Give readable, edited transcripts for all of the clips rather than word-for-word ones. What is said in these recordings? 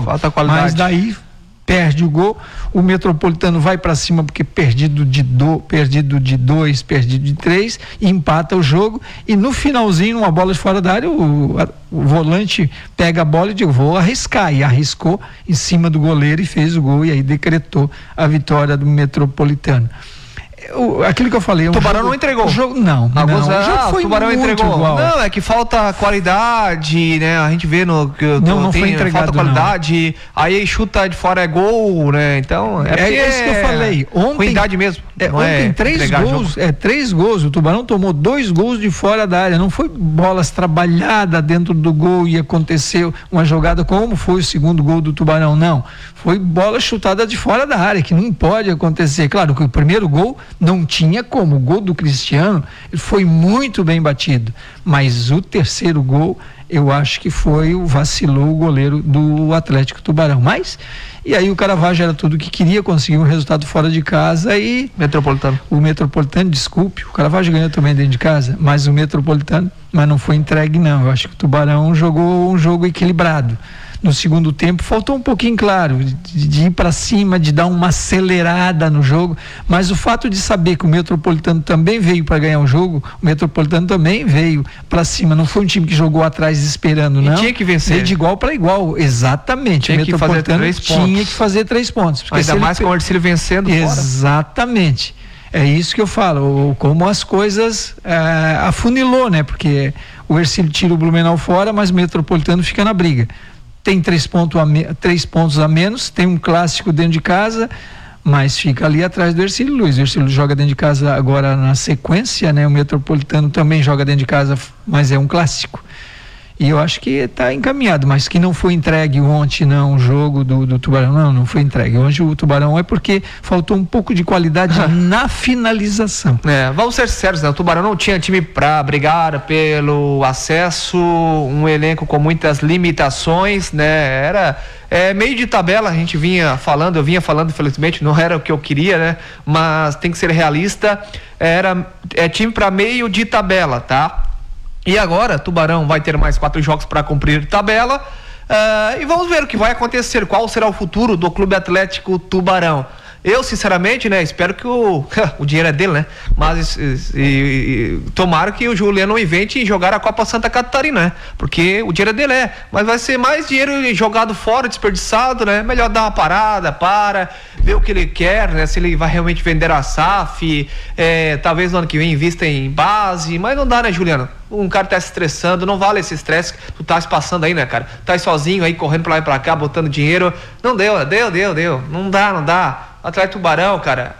Falta qualidade. Mas daí perde o gol, o Metropolitano vai para cima porque perdido de 2, perdido de 3, empata o jogo e no finalzinho, uma bola de fora da área, o volante pega a bola e diz, vou arriscar, e arriscou em cima do goleiro e fez o gol e aí decretou a vitória do Metropolitano. Aquilo que eu falei, o Tubarão não entregou. O jogo não. O jogo foi Tubarão muito entregou. igual. Não, é que falta qualidade, né? A gente vê no que não foi entregado, falta qualidade. Não. Aí chuta de fora é gol, né? Então é isso que eu falei. Ontem, ruindade mesmo. Ontem 3 gols. O Tubarão tomou 2 gols de fora da área. Não foi bolas trabalhadas dentro do gol e aconteceu uma jogada como foi o segundo gol do Tubarão. Não. Foi bola chutada de fora da área, que não pode acontecer. Claro que o primeiro gol não tinha como. O gol do Cristiano foi muito bem batido. Mas o terceiro gol, eu acho que vacilou o goleiro do Atlético Tubarão. Mas, e aí o Caravaggio era tudo que queria, conseguir um resultado fora de casa e... O Metropolitano, desculpe, o Caravaggio ganhou também dentro de casa, mas o Metropolitano, mas não foi entregue não. Eu acho que o Tubarão jogou um jogo equilibrado. No segundo tempo faltou um pouquinho, claro, de ir para cima, de dar uma acelerada no jogo, mas o fato de saber que o Metropolitano também veio para ganhar o jogo, o Metropolitano também veio para cima, não foi um time que jogou atrás esperando, não. E tinha que vencer. Veio de igual para igual, exatamente. Tinha o Metropolitano tinha que fazer 3 pontos. Ainda mais com o Ercílio vencendo fora. Exatamente. É isso que eu falo, como as coisas afunilou, né? Porque o Ercílio tira o Blumenau fora, mas o Metropolitano fica na briga. Tem 3 pontos a menos, tem um clássico dentro de casa, mas fica ali atrás do Ercílio Luz. O Ercílio joga dentro de casa agora na sequência, né? O Metropolitano também joga dentro de casa, mas é um clássico. E eu acho que está encaminhado, mas que não foi entregue ontem, não, o jogo do Tubarão, não foi entregue. Hoje o Tubarão é porque faltou um pouco de qualidade na finalização. Vamos ser sérios, né? O Tubarão não tinha time para brigar pelo acesso, um elenco com muitas limitações, né? Era meio de tabela, eu vinha falando, infelizmente, não era o que eu queria, né? Mas tem que ser realista, é time para meio de tabela, tá? E agora, Tubarão vai ter mais 4 jogos para cumprir tabela, e vamos ver o que vai acontecer, qual será o futuro do Clube Atlético Tubarão. Eu, sinceramente, né, espero que o dinheiro é dele, né? Mas tomara que o Juliano invente jogar a Copa Santa Catarina, né? Porque o dinheiro é dele, mas vai ser mais dinheiro jogado fora, desperdiçado, né? Melhor dar uma parada, ver o que ele quer, né? Se ele vai realmente vender a SAF, talvez no ano que vem invista em base, mas não dá, né, Juliano? Um cara tá se estressando, não vale esse estresse que tu tá se passando aí, né, cara? Tá aí sozinho aí, correndo pra lá e pra cá, botando dinheiro. Não deu. Não dá. Atlético Tubarão, cara,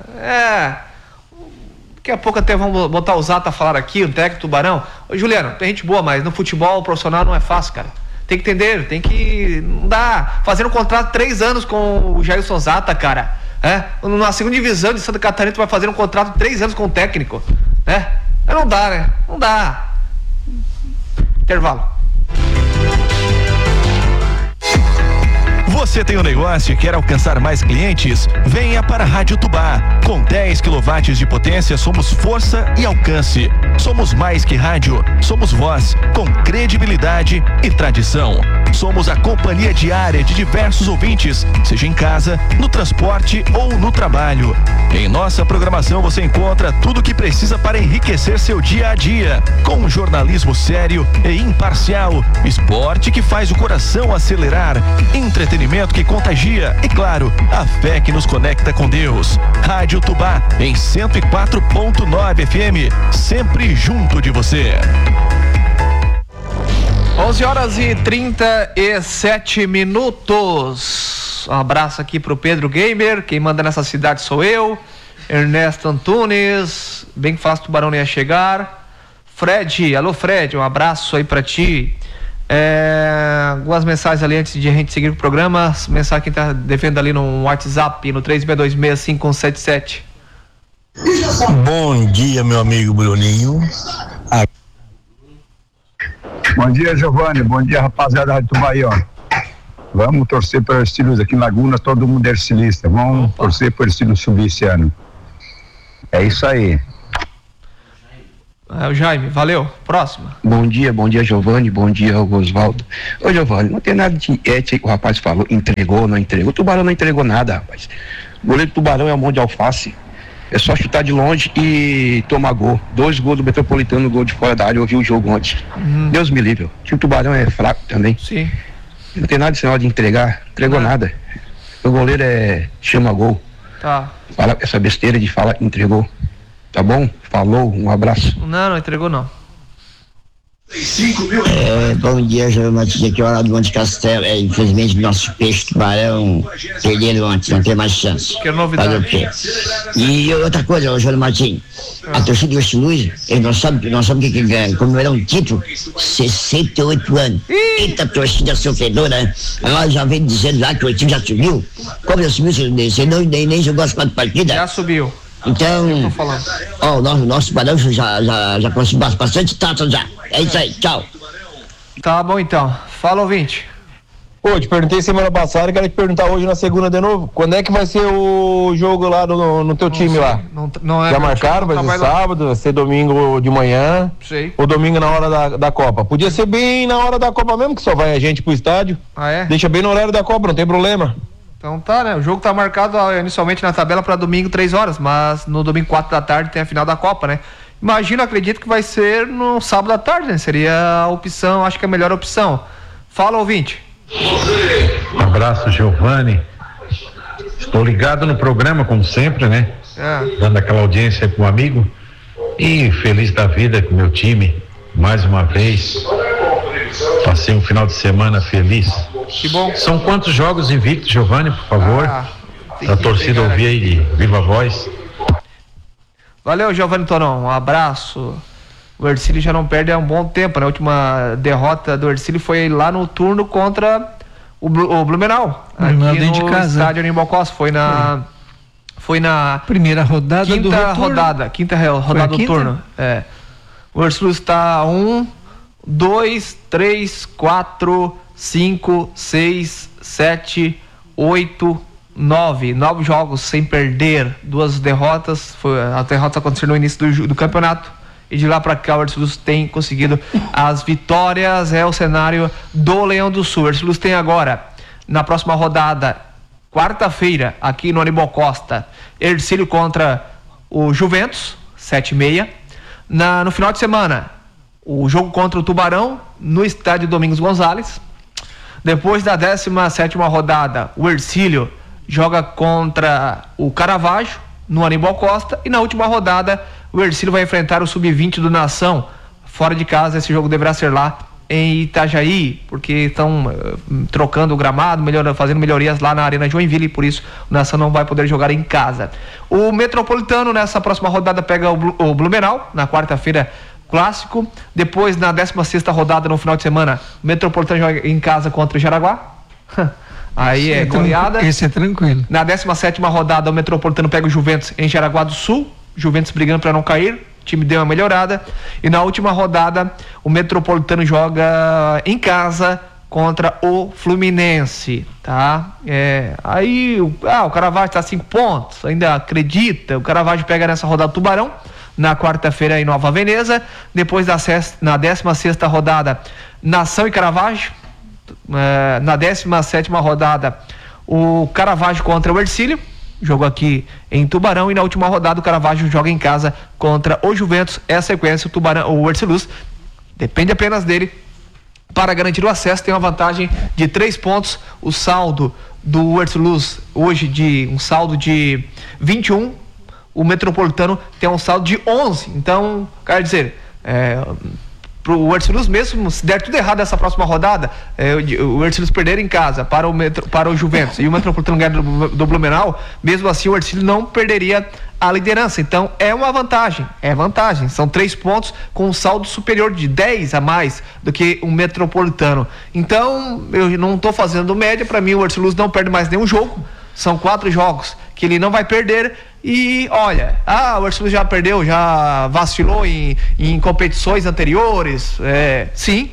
daqui a pouco até vamos botar o Zata a falar aqui, o técnico Tubarão. Ô, Juliano, tem gente boa, mas no futebol profissional não é fácil, cara. Tem que entender, não dá. Fazendo um contrato 3 anos com o Jailson Zata, cara. Na segunda divisão de Santa Catarina, tu vai fazer um contrato de 3 anos com o técnico, né? Não dá, né? Não dá. Intervalo. Você tem um negócio e quer alcançar mais clientes? Venha para a Rádio Tubá. Com 10 kW de potência, somos força e alcance. Somos mais que rádio, somos voz, com credibilidade e tradição. Somos a companhia diária de diversos ouvintes, seja em casa, no transporte ou no trabalho. Em nossa programação você encontra tudo o que precisa para enriquecer seu dia a dia, com um jornalismo sério e imparcial, esporte que faz o coração acelerar, entretenimento que contagia e, claro, a fé que nos conecta com Deus. Rádio Tubá em 104.9 FM, sempre junto de você. 11h37. Um abraço aqui pro Pedro Gamer, quem manda nessa cidade sou eu. Ernesto Antunes, bem que fácil o Tubarão ia chegar. Fred, alô Fred, um abraço aí pra ti. Algumas mensagens ali antes de a gente seguir o programa. Mensagem que tá devendo ali no WhatsApp, no 36265177. Bom dia, meu amigo Bruninho. Bom dia, Giovanni. Bom dia, rapaziada da Rádio Tubaí, ó. Vamos torcer para o Ercílio aqui em Lagunas, todo mundo é ercilista. Vamos torcer para o Ercílio subir esse ano. É isso aí. O Jaime, valeu. Próxima. Bom dia, Giovani, bom dia, Oswaldo. Ô, Giovani, não tem nada de ética que o rapaz falou, entregou ou não entregou. O Tubarão não entregou nada, rapaz. O goleiro do Tubarão é um monte de alface. É só chutar de longe e tomar gol. 2 gols do Metropolitano, gol de fora da área. Eu vi o jogo ontem. Deus me livre. O time do Tubarão é fraco também. Sim. Não tem nada de sinal de entregar. Entregou nada. O goleiro chama gol. Tá. Fala essa besteira de falar entregou. Tá bom? Falou, um abraço. Não entregou não. Bom dia, João Matheus, aqui é o hora do Monte Castelo. Infelizmente, nosso peixe Tubarão perderam ontem, não tem mais chance. Que novidade. E outra coisa, João Martins, a torcida do Estiluz, nós sabemos o que ganha. Comemorar um título, 68 anos. Eita, torcida sofredora, né? Agora já vem dizendo lá que o time já subiu. Como já subiu, você nem jogou as 4 partidas? Já subiu. Então, o nosso Tubarão já conseguiu bastante taça já. É isso aí, tchau. Tá bom então. Fala, ouvinte. Pô, te perguntei semana passada, quero te perguntar hoje na segunda de novo. Quando é que vai ser o jogo lá no teu time lá? Não é. Já marcaram? Vai ser sábado, vai ser domingo de manhã? Sei. Ou domingo na hora da Copa? Podia ser bem na hora da Copa mesmo, que só vai a gente pro estádio. Ah, é? Deixa bem no horário da Copa, não tem problema. Então tá, né? O jogo tá marcado inicialmente na tabela para domingo 3 horas, mas no domingo 4 da tarde tem a final da Copa, né? Acredito que vai ser no sábado à tarde, né? Seria a opção, acho que é a melhor opção. Fala, ouvinte. Um abraço, Giovani. Estou ligado no programa, como sempre, né? Dando aquela audiência com o amigo. E feliz da vida com o meu time, mais uma vez. Passei um final de semana feliz. Que bom. São quantos jogos invictos, Giovani, por favor? A torcida ouvir aí de viva voz. Valeu, Giovani Tonon, um abraço. O Ercílio já não perde há um bom tempo, né? A última derrota do Ercílio foi lá no turno contra o Blumenau, aqui dentro de casa. Estádio Aníbal Costa. Foi na primeira rodada do retorno. Quinta rodada do turno. O Ercílio está 1, 2, 3, 4, 5, 6, 7, 8, 9 jogos sem perder, 2 derrotas. A derrota aconteceu no início do campeonato e de lá para cá o Ercílio tem conseguido as vitórias. É o cenário do Leão do Sul. O Ercílio tem agora, na próxima rodada, quarta-feira, aqui no Aníbal Costa, Ercílio contra o Juventus, 7h30. No final de semana, o jogo contra o Tubarão no estádio Domingos Gonzalez. Depois da 17ª rodada, o Ercílio joga contra o Caravaggio no Aníbal Costa, e na última rodada o Ercílio vai enfrentar o Sub-20 do Nação fora de casa. Esse jogo deverá ser lá em Itajaí, porque estão trocando o gramado, fazendo melhorias lá na Arena Joinville, e por isso o Nação não vai poder jogar em casa. O Metropolitano nessa próxima rodada pega o Blumenau na quarta-feira, clássico. Depois, na 16ª rodada, no final de semana, o Metropolitano joga em casa contra o Jaraguá. Aí é goleada. Esse é tranquilo. Na 17ª rodada, o Metropolitano pega o Juventus em Jaraguá do Sul. Juventus brigando para não cair. O time deu uma melhorada. E na última rodada, o Metropolitano joga em casa contra o Fluminense, tá? Aí o Caravaggio está 5 pontos, ainda acredita. O Caravaggio pega nessa rodada o Tubarão na quarta-feira em Nova Veneza. Depois na 16ª rodada, Nação e Caravaggio. Na 17ª rodada, o Caravaggio contra o Ercílio, jogo aqui em Tubarão. E na última rodada, o Caravaggio joga em casa contra o Juventus. É a sequência. O Ercílio depende apenas dele para garantir o acesso. Tem uma vantagem de 3 pontos. O saldo do Ercílio hoje um saldo de 21. O Metropolitano tem um saldo de 11. Então, quer dizer, pro Ercílio mesmo, se der tudo errado nessa próxima rodada, o Ercílio perder em casa para o Juventus e o Metropolitano ganhar do Blumenau, mesmo assim o Ercílio não perderia a liderança. Então é uma vantagem, são 3 pontos com um saldo superior de 10 a mais do que o Metropolitano. Então eu não estou fazendo média, para mim o Ercílio não perde mais nenhum jogo. São 4 jogos que ele não vai perder. E olha, o Ercílio já perdeu, já vacilou em competições anteriores, sim,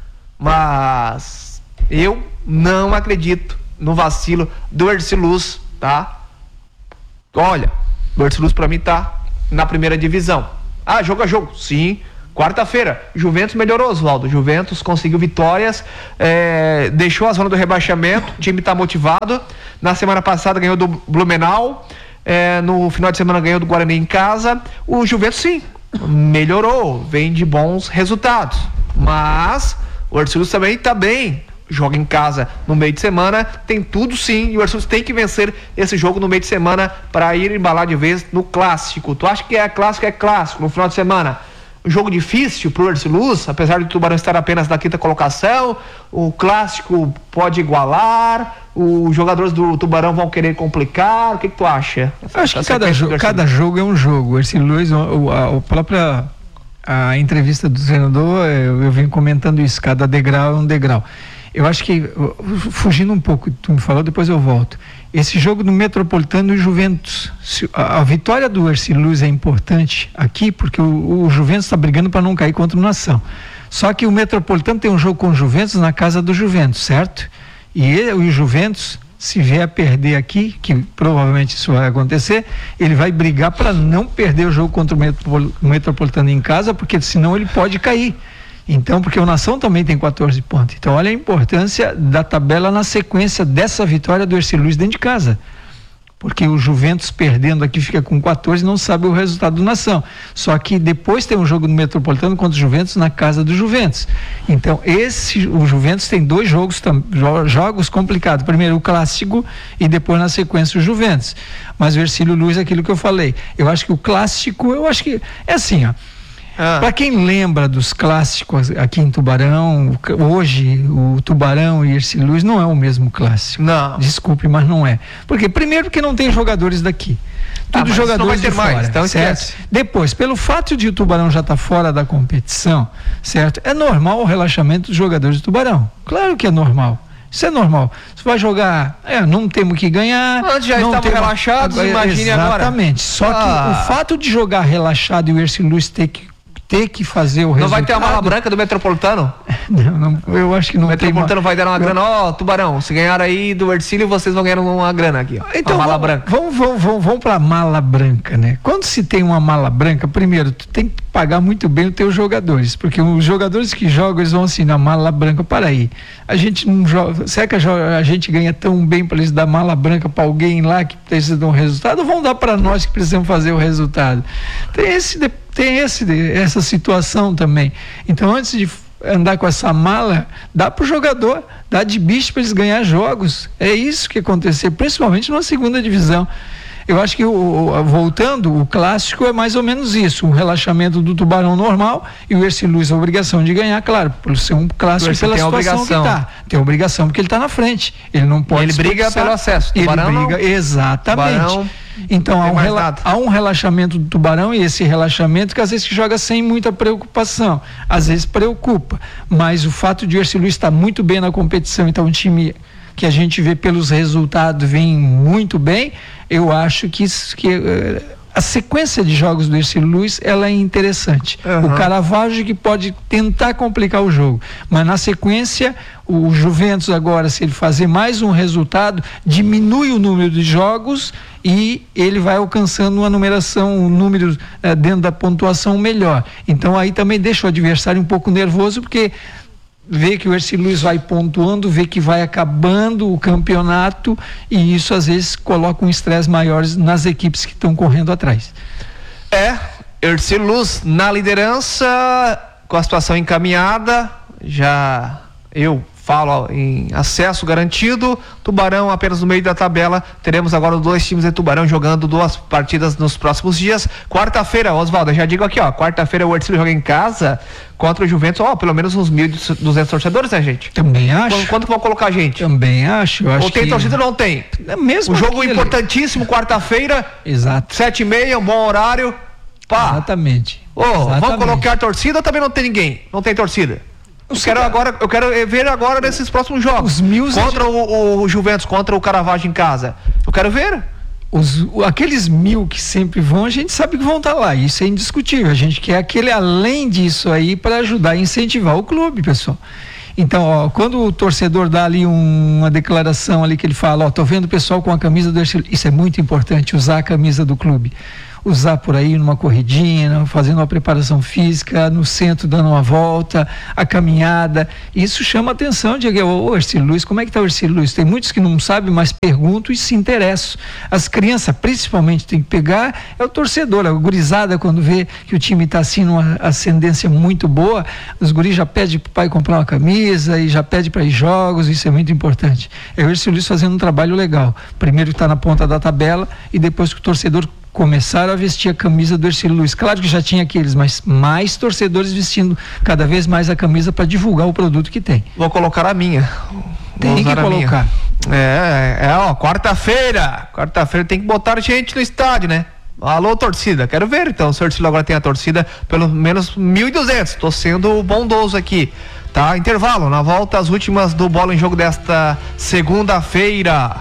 mas eu não acredito no vacilo do Ercílio, tá? Olha, o Ercílio para mim tá na primeira divisão, Jogo a jogo, sim. Quarta-feira, Juventus melhorou, Oswaldo. Juventus conseguiu vitórias, deixou a zona do rebaixamento, o time está motivado. Na semana passada ganhou do Blumenau, no final de semana ganhou do Guarani em casa. O Juventus, sim, melhorou, vem de bons resultados. Mas o Ercílios também está bem. Joga em casa no meio de semana, tem tudo sim, e o Ercílios tem que vencer esse jogo no meio de semana para ir embalar de vez no clássico. Tu acha que é clássico no final de semana? Um jogo difícil pro Ercílios, apesar do Tubarão estar apenas na 5ª colocação, o clássico pode igualar, os jogadores do Tubarão vão querer complicar, o que tu acha? Acho que cada jogo é um jogo. O Ercílios, a entrevista do treinador, eu venho comentando isso, cada degrau é um degrau. Eu acho que, fugindo um pouco, tu me falou, depois eu volto. Esse jogo do Metropolitano e Juventus, a vitória do Ercílios é importante aqui, porque o Juventus está brigando para não cair contra o Nação. Só que o Metropolitano tem um jogo com o Juventus na casa do Juventus, certo? E o Juventus, se vier a perder aqui, que provavelmente isso vai acontecer, ele vai brigar para não perder o jogo contra o Metropolitano em casa, porque senão ele pode cair. Então, porque o Nação também tem 14 pontos. Então, olha a importância da tabela na sequência dessa vitória do Ercílios dentro de casa. Porque o Juventus perdendo aqui fica com 14 e não sabe o resultado do Nação. Só que depois tem um jogo no Metropolitano contra o Juventus na casa do Juventus. Então, o Juventus tem 2 jogos complicados. Primeiro o Clássico e depois na sequência o Juventus. Mas o Ercílios é aquilo que eu falei. Eu acho que o Clássico, é assim, ó. Para quem lembra dos clássicos aqui em Tubarão, hoje o Tubarão e Ercílios não é o mesmo clássico. Não. Desculpe, mas não é. Porque primeiro que não tem jogadores daqui. Tudo jogadores não vai ter de fora, mais, então certo? Depois, pelo fato de o Tubarão já estar fora da competição, certo? É normal o relaxamento dos jogadores do Tubarão. Claro que é normal. Isso é normal. Você vai jogar, não temos que ganhar. Antes já estavam relaxados, imagine agora. Exatamente. Só que o fato de jogar relaxado e o Ercílios ter que fazer o resultado. Não vai ter a mala branca do Metropolitano? Não, eu acho que não. O Metropolitano vai dar uma grana, Tubarão, se ganhar aí do Ercílio, vocês vão ganhar uma grana aqui, então, uma mala branca. Vamos para a mala branca, né? Quando se tem uma mala branca, primeiro, tu tem que pagar muito bem os teus jogadores, porque os jogadores que jogam, eles vão assim, na mala branca, para aí. A gente não joga, será que a gente ganha tão bem para eles dar mala branca para alguém lá que precisa de um resultado, ou vão dar para nós que precisamos fazer o resultado? Tem essa situação também. Então, antes de andar com essa mala, dá pro jogador, dá de bicho para eles ganhar jogos. É isso que aconteceu, principalmente na segunda divisão. Eu acho que, voltando, o clássico é mais ou menos isso, um relaxamento do Tubarão normal e o Ercílios a obrigação de ganhar, claro, por ser um clássico pela situação que está. Tem obrigação porque ele está na frente, ele não pode... Ele briga pelo acesso, Tubarão ele briga, exatamente. Tubarão, então há um relaxamento do Tubarão, e esse relaxamento que às vezes joga sem muita preocupação, às vezes preocupa, mas o fato de o Ercílios estar muito bem na competição, então um time que a gente vê pelos resultados vem muito bem, eu acho que a sequência de jogos do Ercílios ela é interessante. O Caravaggio que pode tentar complicar o jogo, mas na sequência o Juventus agora, se ele fazer mais um resultado, diminui o número de jogos e ele vai alcançando uma numeração, um número dentro da pontuação melhor. Então aí também deixa o adversário um pouco nervoso, porque vê que o Ercílios vai pontuando, vê que vai acabando o campeonato, e isso às vezes coloca um estresse maior nas equipes que estão correndo atrás. Ercílios na liderança, com a situação encaminhada, já eu falo em acesso garantido, Tubarão apenas no meio da tabela. Teremos agora 2 times de Tubarão jogando 2 partidas nos próximos dias. Quarta-feira, Oswaldo, já digo aqui, quarta-feira o Ercílios joga em casa contra o Juventus, pelo menos uns 1.200 torcedores, né, gente? Também acho. Quanto vão colocar a gente? Também acho. Ou tem torcida ou não tem? Mesmo um jogo importantíssimo, quarta-feira. Exato. 7h30, um bom horário. Exatamente. Vamos colocar a torcida ou também não tem ninguém? Não tem torcida? Eu quero ver agora nesses próximos jogos. Contra o Juventus, contra o Caravaggio em casa. Eu quero ver. Aqueles 1.000 que sempre vão, a gente sabe que vão estar lá. Isso é indiscutível. A gente quer aquele além disso aí para ajudar a incentivar o clube, pessoal. Então, quando o torcedor dá ali uma declaração ali que ele fala, tô vendo o pessoal com a camisa do Ercílios, isso é muito importante, usar a camisa do clube. usar por aí numa corridinha, fazendo uma preparação física, no centro dando uma volta, a caminhada. Isso chama a atenção de ô Ercílio Luiz, como é que está o Ercílio Luiz? Tem muitos que não sabem, mas perguntam e se interessam. As crianças, principalmente, tem que pegar, é o torcedor, a gurizada, quando vê que o time está assim numa ascendência muito boa, os guris já pedem para o pai comprar uma camisa e já pede para ir jogos, isso é muito importante. É o Ercílio Luiz fazendo um trabalho legal. Primeiro está na ponta da tabela e depois que o torcedor começaram a vestir a camisa do Ercílio Luiz. Claro que já tinha aqueles, mas mais torcedores vestindo cada vez mais a camisa para divulgar o produto que tem. Vou colocar a minha. Tem que colocar. Quarta-feira tem que botar gente no estádio, né? Alô, torcida, quero ver então, se o Ercílio agora tem a torcida, pelo menos 1.200, tô sendo bondoso aqui, tá? Intervalo, na volta as últimas do Bola em Jogo desta segunda-feira.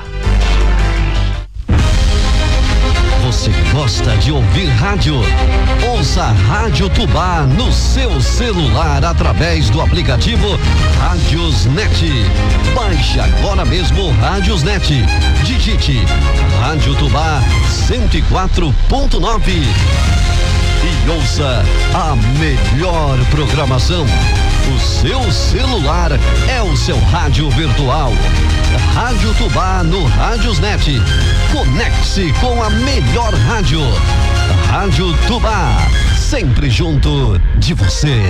Você gosta de ouvir rádio? Ouça Rádio Tubá no seu celular através do aplicativo Rádiosnet. Baixe agora mesmo o Rádiosnet. Digite Rádio Tubá 104.9 e ouça a melhor programação. O seu celular é o seu rádio virtual. Rádio Tubá no Rádiosnet. Conecte-se com a melhor rádio. Rádio Tubá, sempre junto de você.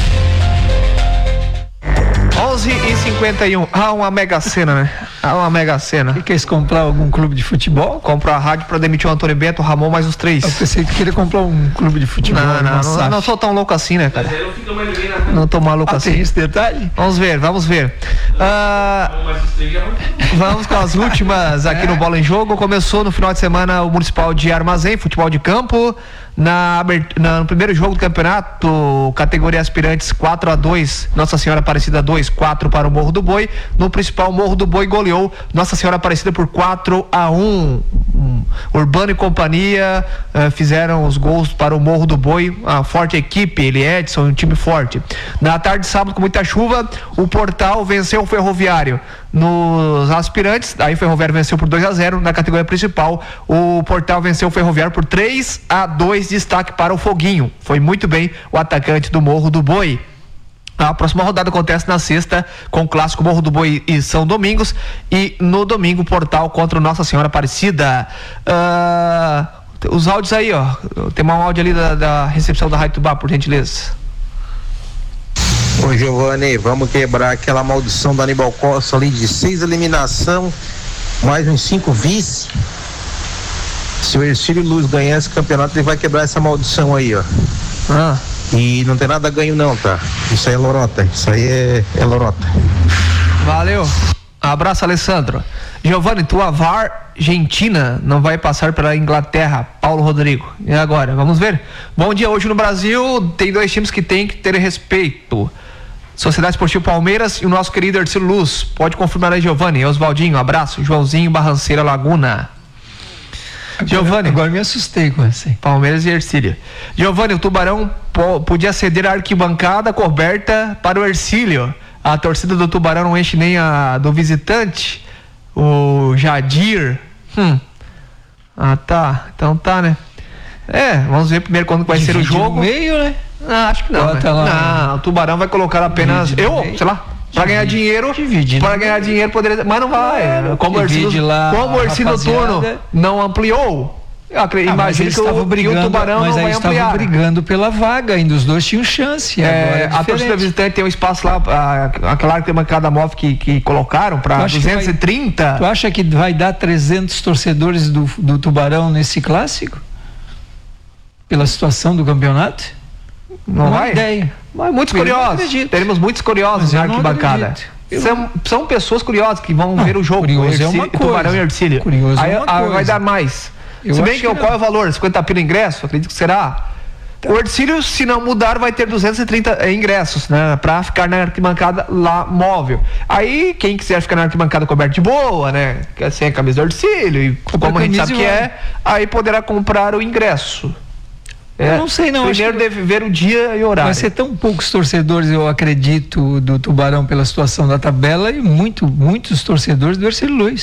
11h51. Uma Mega Sena, né? Uma Mega Sena. Você quer comprar algum clube de futebol? Comprar a rádio pra demitir o Antônio Bento, o Ramon, mais os 3. Eu pensei que queria comprar um clube de futebol. Não sou tão louco assim, né, cara? Não tô maluco assim. Tem esse detalhe? Vamos ver. Vamos com as últimas aqui no Bola em Jogo. Começou no final de semana o Municipal de Armazém, futebol de campo. No primeiro jogo do campeonato, categoria aspirantes 4-2, Nossa Senhora Aparecida 2-4 para o Morro do Boi. No principal, Morro do Boi goleou Nossa Senhora Aparecida por 4-1. Urbano e companhia fizeram os gols para o Morro do Boi, a forte equipe, ele Edson, um time forte. Na tarde de sábado, com muita chuva, o Portal venceu o Ferroviário. Nos aspirantes, aí o Ferroviário venceu por 2-0. Na categoria principal, o Portal venceu o Ferroviário por 3-2, destaque para o Foguinho. Foi muito bem o atacante do Morro do Boi. A próxima rodada acontece na sexta, com o clássico Morro do Boi e São Domingos, e no domingo Portal contra o Nossa Senhora Aparecida. Os áudios aí, ó, tem um áudio ali da recepção da Rádio Tubá, por gentileza. Ô Giovanni, vamos quebrar aquela maldição do Aníbal Costa ali de 6 eliminação, mais uns 5 vice. Se o Ercílio Luiz ganhar esse campeonato, ele vai quebrar essa maldição aí, ó. E não tem nada ganho não, tá? Isso aí é lorota, isso aí é lorota. Valeu, abraço, Alessandro. Giovanni, tua VAR Argentina não vai passar pela Inglaterra. Paulo Rodrigo. E agora, vamos ver? Bom dia, hoje no Brasil tem 2 times que tem que ter respeito: Sociedade Esportiva Palmeiras e o nosso querido Ercílio Luz. Pode confirmar aí, Giovanni. Oswaldinho, abraço. Joãozinho, Barranceira, Laguna. Giovanni, agora me assustei com esse. Palmeiras e Ercílio. Giovanni, o Tubarão podia ceder a arquibancada coberta para o Ercílio. A torcida do Tubarão não enche nem a do visitante, o Jadir. Tá, então tá, né? Vamos ver primeiro quando vai ser o jogo. No meio, né? Acho que não, né? Não, o Tubarão vai colocar apenas para ganhar dinheiro, poderia, mas não vai. Como o Ercílio Turno não ampliou, imagina que o Tubarão não vai ampliar. Estavam brigando pela vaga, ainda os dois tinham chance. A torcida visitante tem um espaço lá, aquela arquibancada móvel que colocaram para 230. Tu acha que vai dar 300 torcedores do Tubarão nesse clássico? Pela situação do campeonato? Não vai? Ideia. Mas muitos curiosos. Teremos muitos curiosos na arquibancada. São pessoas curiosas que vão ver o jogo. Curioso é uma coisa. Tubarão e Ercílio. Curioso é uma coisa. Vai dar mais. Se bem que qual é o valor? 50 pila ingresso? Acredito que será. O Ercílio, se não mudar, vai ter 230 ingressos, né? Pra ficar na arquibancada lá móvel. Aí, quem quiser ficar na arquibancada coberta de boa, né? Sem a camisa do Ercílio, e como a gente sabe que aí poderá comprar o ingresso. Eu não sei, não. Primeiro deve ver o dia e o horário. Vai ser tão poucos torcedores, eu acredito, do Tubarão pela situação da tabela, e muitos torcedores do Ercílio Luiz.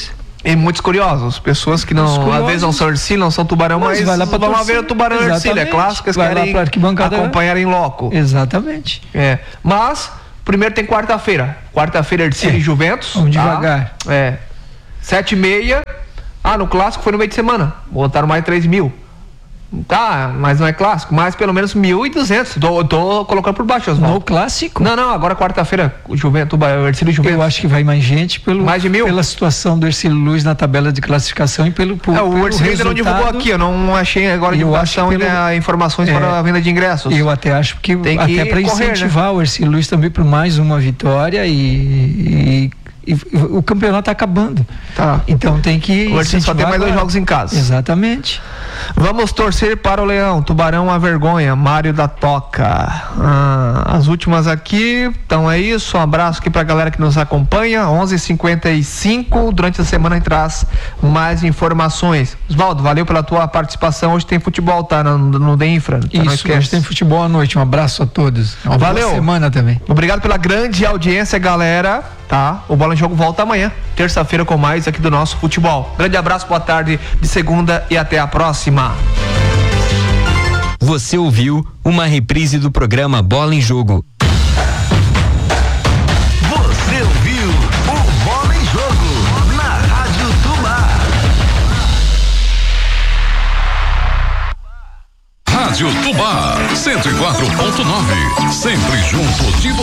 E muitos curiosos, pessoas que não, às vezes não são Ercílio, não são Tubarão, mas vai lá vão lá ver o Tubarão Ercílio, é clássico, eles querem acompanhar em loco. Exatamente. Mas, primeiro tem quarta-feira, Ercílio e Juventus. Vamos devagar. 7h30, no clássico foi no meio de semana, botaram mais 3 mil. Tá, mas não é clássico, mas pelo menos 1.200. Tô colocando por baixo, Oswaldo. No clássico? Não, agora quarta-feira, o Ercílio e Juventus. Eu acho que vai mais gente mais de 1.000? Pela situação do Ercílio Luz na tabela de classificação e pelo o Ercílio ainda não divulgou aqui, eu não achei agora divulgação ainda informações para a venda de ingressos. Eu até acho que até para incentivar, né, o Ercílio Luz também por mais uma vitória e o campeonato está acabando. Tá. Então tem que. O Ercílio só tem mais 2 jogos em casa. Exatamente. Vamos torcer para o Leão. Tubarão a vergonha. Mário da Toca. As últimas aqui. Então é isso. Um abraço aqui para a galera que nos acompanha. 11h55. Durante a semana a gente traz mais informações. Oswaldo, valeu pela tua participação. Hoje tem futebol, tá? No Denfra. Tá? Isso, hoje tem futebol à noite. Um abraço a todos. Valeu. Boa semana também. Obrigado pela grande audiência, galera. Tá? O Bola em Jogo volta amanhã, terça-feira, com mais aqui do nosso futebol. Grande abraço, boa tarde de segunda e até a próxima. Você ouviu uma reprise do programa Bola em Jogo. Você ouviu o Bola em Jogo na Rádio Tubá. Rádio Tubá 104.9, sempre junto de você.